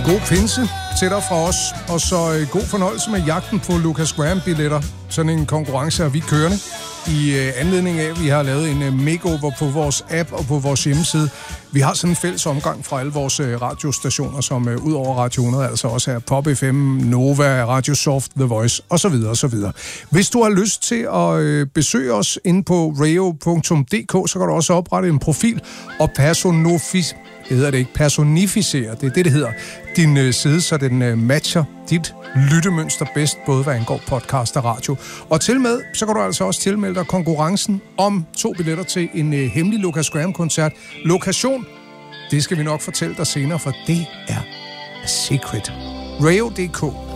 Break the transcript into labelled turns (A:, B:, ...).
A: God pinse til dig fra os, og så god fornøjelse med jagten på Lucas Graham-billetter. Sådan en konkurrence er vi kørende i anledning af, at vi har lavet en makeover på vores app og på vores hjemmeside. Vi har sådan en fælles omgang fra alle vores radiostationer, som ud over Radio 100 altså også er Pop FM, Nova, Radio Soft, The Voice osv. osv. Hvis du har lyst til at besøge os inde på radio.dk, så kan du også oprette en profil og personificere, det er det hedder, din side, så den matcher dit lyttemønster bedst, både hvad angår podcast og radio. Og til med, så kan du altså også tilmelde dig konkurrencen om 2 billetter til en hemmelig Lucas Graham-koncert. Lokation, det skal vi nok fortælle dig senere, for det er a secret. Radio.dk